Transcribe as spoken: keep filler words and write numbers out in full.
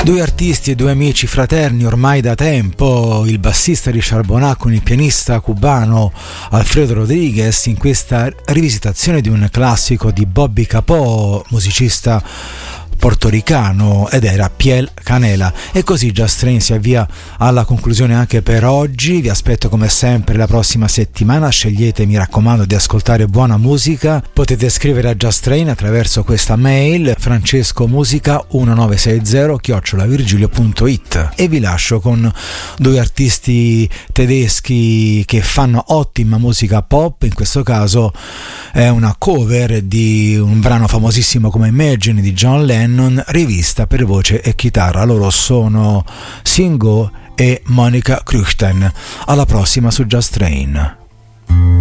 Due artisti e due amici fraterni ormai da tempo, il bassista Richard Boná con il pianista cubano Alfredo Rodriguez, in questa rivisitazione di un classico di Bobby Capó, musicista portoricano, ed era Piel Canela. E così Just Train si avvia alla conclusione anche per oggi. Vi aspetto come sempre la prossima settimana. Scegliete, mi raccomando, di ascoltare buona musica. Potete scrivere a Just Train attraverso questa mail francescomusica millenovecentosessanta chiocciola virgilio punto it, e vi lascio con due artisti tedeschi che fanno ottima musica pop. In questo caso è una cover di un brano famosissimo come Imagine di John Lennon, rivista per voce e chitarra. Loro sono Singo e Monica Krüchten. Alla prossima su Just Train.